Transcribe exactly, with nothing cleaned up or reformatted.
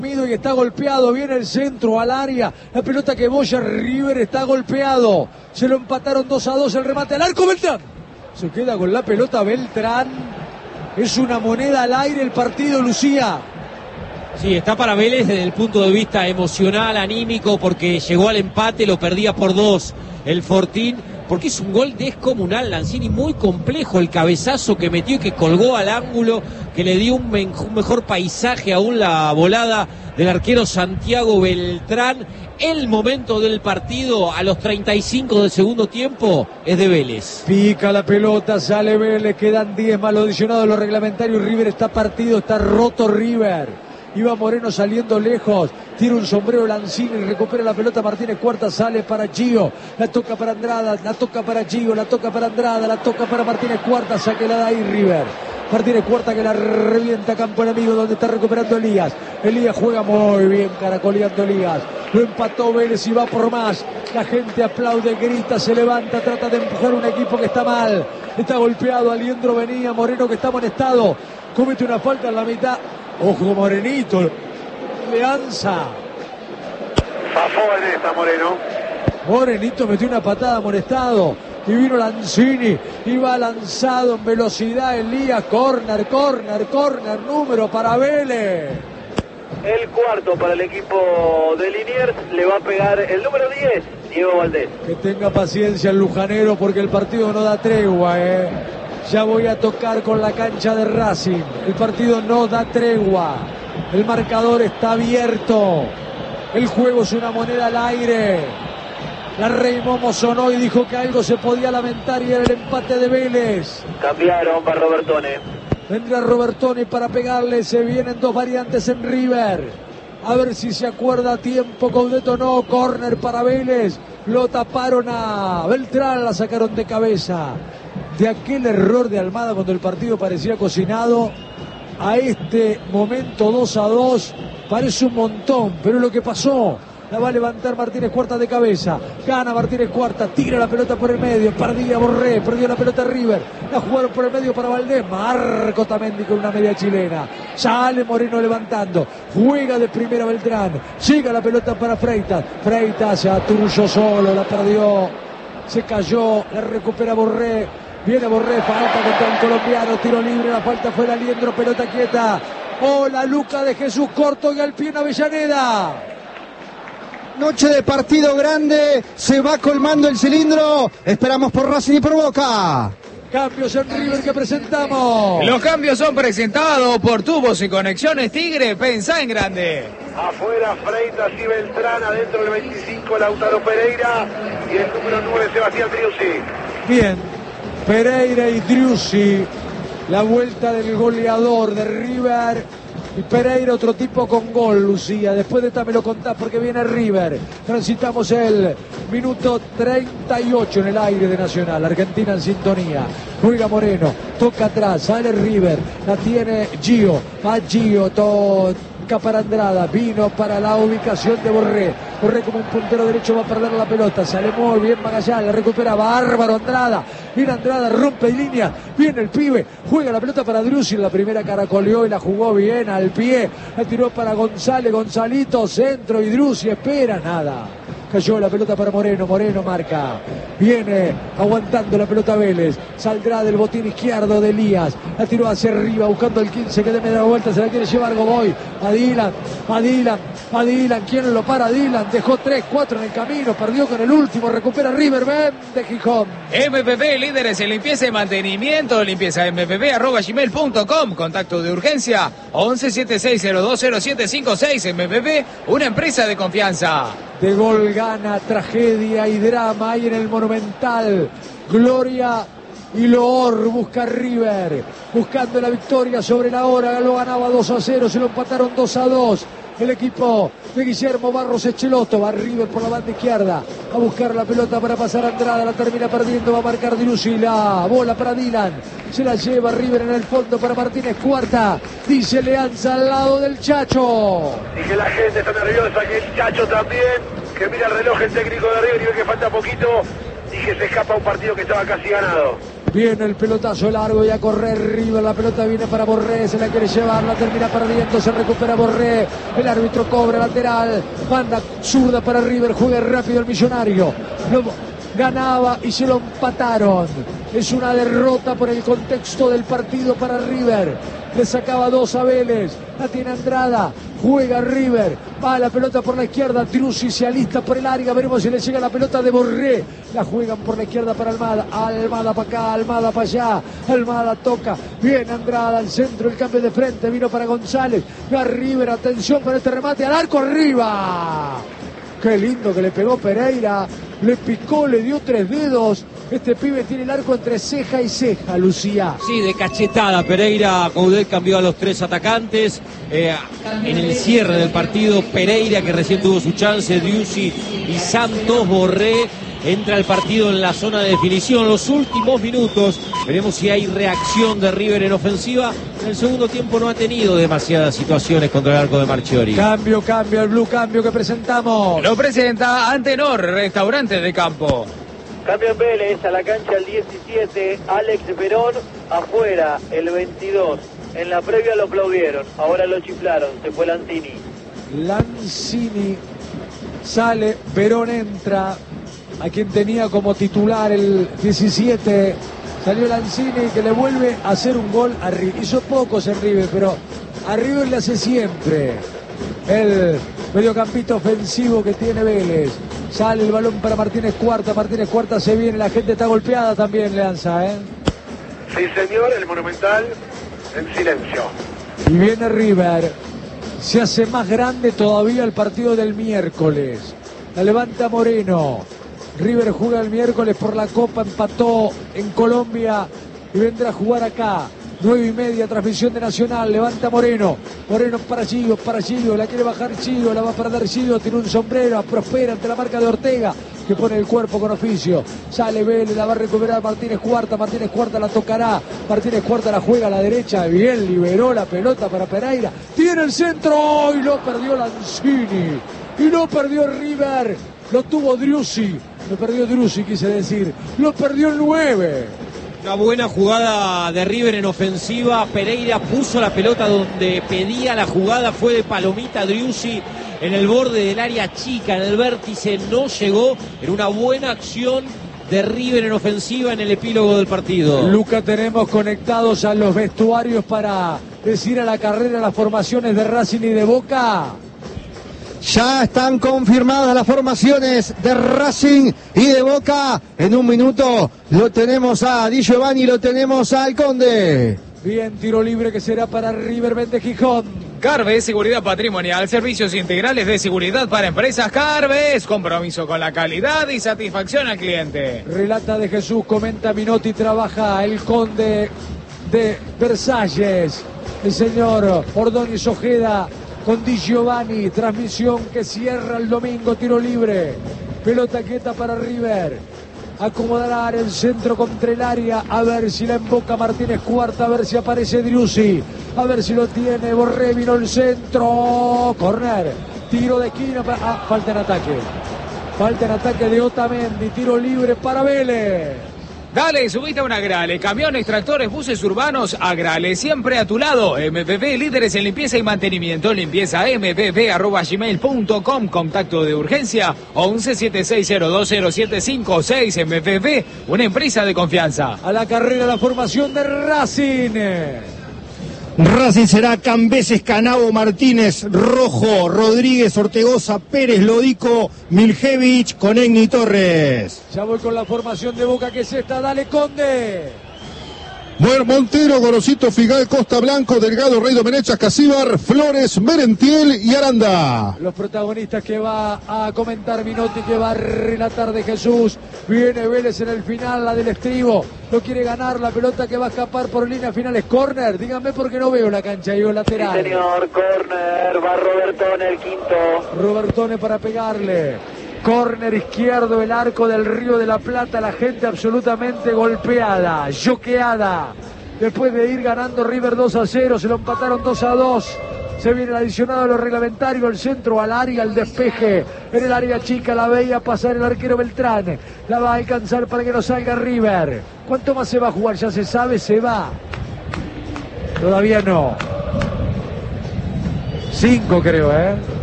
Y está golpeado, viene el centro al área, la pelota que boya, River está golpeado, se lo empataron dos a dos, el remate al arco, Beltrán se queda con la pelota, Beltrán, es una moneda al aire el partido, Lucía. Sí, está para Vélez desde el punto de vista emocional, anímico, porque llegó al empate, lo perdía por dos el Fortín, porque es un gol descomunal, Lanzini, muy complejo el cabezazo que metió y que colgó al ángulo, que le dio un, men, un mejor paisaje aún la volada del arquero Santiago Beltrán. El momento del partido a los treinta y cinco del segundo tiempo es de Vélez. Pica la pelota, sale Vélez, quedan diez más lo adicionado de los reglamentarios. River está partido, está roto River. Iba Moreno saliendo lejos, tira un sombrero Lanzini, recupera la pelota Martínez Cuarta, sale para Gio, la toca para Andrada, la toca para Gio, la toca para Andrada, la toca para Martínez Cuarta, sáquela de ahí River. Martínez Cuarta que la revienta campo enemigo donde está recuperando Elías. Elías juega muy bien, caracoleando Elías. Lo empató Vélez y va por más. La gente aplaude, grita, se levanta, trata de empujar un equipo que está mal. Está golpeado, Aliendro venía, Moreno que está amonestado. Comete una falta en la mitad. Ojo Morenito, Leanza. Zafó en esta Moreno. Morenito metió una patada amonestado. Y vino Lanzini, iba lanzado en velocidad Elías, córner, córner, córner, número para Vélez. El cuarto para el equipo de Liniers, le va a pegar el número diez, Diego Valdés. Que tenga paciencia el lujanero porque el partido no da tregua, eh. Ya voy a tocar con la cancha de Racing, el partido no da tregua, el marcador está abierto, el juego es una moneda al aire. La Rey Momo sonó y dijo que algo se podía lamentar y era el empate de Vélez. Cambiaron para Robertone. Vendrá Robertone para pegarle, se vienen dos variantes en River. A ver si se acuerda a tiempo, Coudet no, córner para Vélez. Lo taparon a Beltrán, la sacaron de cabeza. De aquel error de Almada cuando el partido parecía cocinado, a este momento dos a dos, parece un montón, pero es lo que pasó. La va a levantar Martínez Cuarta de cabeza. Gana Martínez Cuarta. Tira la pelota por el medio. Perdía Borré. Perdió la pelota River. La jugaron por el medio para Valdés. Marco Tamendi con una media chilena. Sale Moreno levantando. Juega de primera Beltrán. Llega la pelota para Freitas. Freitas se aturulló solo. La perdió. Se cayó. La recupera Borré. Viene Borré. Falta contra el colombiano. Tiro libre. La falta fue el Aliendro. Pelota quieta. Hola Luca de Jesús Corto y al pie en Avellaneda. Noche de partido grande, se va colmando el cilindro, esperamos por Racing y por Boca. Cambios en River que presentamos. Los cambios son presentados por Tubos y Conexiones Tigre, pensá en grande. Afuera Freitas y Beltrán, adentro del veinticinco Lautaro Pereira y el número nueve Sebastián Driussi. Bien, Pereira y Driussi, la vuelta del goleador de River. Y Pereira, otro tipo con gol, Lucía. Después de esta me lo contás porque viene River. Transitamos el minuto treinta y ocho en el aire de Nacional. Argentina en sintonía. Juega Moreno, toca atrás, sale River. La tiene Gio. Va Gio, toca para Andrada. Vino para la ubicación de Borré. Borré como un puntero derecho va a perder la pelota. Sale muy bien Magallanes, la recupera bárbaro Andrada. Viene Andrada, rompe línea. Viene el pibe, juega la pelota para Driussi. En la primera caracoleó y la jugó bien al pie. La tiró para González, Gonzalito, centro y Driussi espera nada. Cayó la pelota para Moreno, Moreno marca. Viene aguantando la pelota Vélez. Saldrá del botín izquierdo de Elías. La tiró hacia arriba buscando el quince que de media vuelta. Se la quiere llevar Godoy. A Dylan, a Dylan, a Dylan. ¿Quién lo para? Dylan dejó tres, cuatro en el camino. Perdió con el último. Recupera River. Ven de Gijón. M P P, líderes en limpieza y mantenimiento. Limpieza m p p arroba gmail punto com. Contacto de urgencia once setenta y seis cero dos cero siete cinco seis. M P P, una empresa de confianza. De gol gana, tragedia y drama ahí en el Monumental. Gloria y loor busca River, buscando la victoria sobre la hora. Lo ganaba dos a cero, se lo empataron dos a dos. El equipo de Guillermo Barros Echeloto. Va River por la banda izquierda a buscar la pelota para pasar a Andrada. La termina perdiendo, va a marcar Driussi. La bola para Dylan. Se la lleva River en el fondo para Martínez Cuarta. Dice Leanza al lado del Chacho. Y que la gente está nerviosa, que el Chacho también. Que mira el reloj el técnico de River y ve que falta poquito. Y que se escapa un partido que estaba casi ganado. Viene el pelotazo largo y a correr River. La pelota viene para Borré. Se la quiere llevar. La termina perdiendo. Se recupera Borré. El árbitro cobra lateral. Banda zurda para River. Juega rápido el Millonario. Lo ganaba y se lo empataron. Es una derrota por el contexto del partido para River. Le sacaba dos a Vélez. La tiene Andrada. Juega River. Va la pelota por la izquierda. Driussi se alista por el área. Veremos si le llega la pelota de Borré. La juegan por la izquierda para Almada. Almada para acá. Almada para allá. Almada toca. Viene Andrada al centro. El cambio de frente. Vino para González. Va River. Atención con este remate. Al arco arriba. Qué lindo que le pegó Pereira. Le picó, le dio tres dedos. Este pibe tiene el arco entre ceja y ceja, Lucía. Sí, de cachetada. Pereira, Coudet cambió a los tres atacantes. Eh, en el cierre del partido, Pereira, que recién tuvo su chance, Driussi y Santos. Borré entra al partido en la zona de definición. Los últimos minutos, veremos si hay reacción de River en ofensiva. En el segundo tiempo no ha tenido demasiadas situaciones contra el arco de Marchiori. Cambio, cambio, el blue cambio que presentamos. Lo presenta Antenor, restaurante de campo. Cambio en Vélez, a la cancha el diecisiete, Alex Verón, afuera el veintidós. En la previa lo aplaudieron, ahora lo chiflaron, se fue Lanzini. Lanzini sale, Verón entra, a quien tenía como titular el diecisiete. Salió Lanzini, que le vuelve a hacer un gol a River. Hizo pocos en River, pero a River le hace siempre. El mediocampista ofensivo que tiene Vélez. Sale el balón para Martínez Cuarta. Martínez Cuarta se viene. La gente está golpeada también, Leanza, ¿eh? Sí, señor, el Monumental en silencio. Y viene River. Se hace más grande todavía el partido del miércoles. La levanta Moreno. River juega el miércoles por la Copa. Empató en Colombia y vendrá a jugar acá. Nueve y media, transmisión de Nacional. Levanta Moreno. Moreno para Gio, para Gio. La quiere bajar Gio, la va a perder Gio. Tiene un sombrero, prospera ante la marca de Ortega, que pone el cuerpo con oficio. Sale Vélez, la va a recuperar Martínez Cuarta. Martínez Cuarta la tocará. Martínez Cuarta la juega a la derecha. Bien, liberó la pelota para Pereira. Tiene el centro y lo perdió Lanzini. Y lo perdió River. Lo tuvo Driussi. Lo perdió Driussi, quise decir. Lo perdió el nueve. Una buena jugada de River en ofensiva. Pereira puso la pelota donde pedía la jugada. Fue de palomita Driussi en el borde del área chica, en el vértice. No llegó. Era una buena acción de River en ofensiva en el epílogo del partido. Luca, tenemos conectados a los vestuarios para decir a la carrera las formaciones de Racing y de Boca. Ya están confirmadas las formaciones de Racing y de Boca. En un minuto lo tenemos a Di Giovanni, lo tenemos al Conde. Bien, tiro libre que será para River. Vende Gijón. Carves, seguridad patrimonial, servicios integrales de seguridad para empresas. Carves, compromiso con la calidad y satisfacción al cliente. Relata de Jesús, comenta Minotti, trabaja el Conde de Versalles. El señor Ordóñez Ojeda con Di Giovanni, transmisión que cierra el domingo, tiro libre, pelota quieta para River, acomodará el centro contra el área, a ver si la emboca Martínez Cuarta, a ver si aparece Driussi, a ver si lo tiene, Borré, vino el centro, corner, tiro de esquina, para... ah, falta en ataque, falta en ataque de Otamendi, tiro libre para Vélez. Dale, subite a un Agrale, camiones, tractores, buses urbanos, Agrale, siempre a tu lado. M P P, líderes en limpieza y mantenimiento, limpieza m p p arroba gmail punto com, contacto de urgencia once siete seis cero dos cero siete cinco seis. M P P, una empresa de confianza. A la carrera, la formación de Racing. Racing será Cambeses, Canavo, Martínez, Rojo, Rodríguez, Ortegoza, Pérez, Lodico, Miljevich, Conegni, Torres. Ya voy con la formación de Boca, que es esta. Dale, Conde. Bueno, Montero, Gorosito, Figal, Costa Blanco, Delgado, Rey Domenech, Casíbar, Flores, Merentiel y Aranda. Los protagonistas que va a comentar Minotti, que va a relatar de Jesús. Viene Vélez en el final, la del estribo. No quiere ganar, la pelota que va a escapar por líneas finales. Corner, díganme porque no veo la cancha, digo lateral. Sí, señor, corner, va Robertone el quinto. Robertone para pegarle. Córner izquierdo, el arco del Río de la Plata, la gente absolutamente golpeada, choqueada. Después de ir ganando River dos a cero, se lo empataron dos a dos. Se viene el adicionado de lo reglamentario, el centro al área, el despeje. En el área chica la veía pasar el arquero Beltrán. La va a alcanzar para que no salga River. ¿Cuánto más se va a jugar? Ya se sabe, se va. Todavía no. Cinco creo, ¿eh?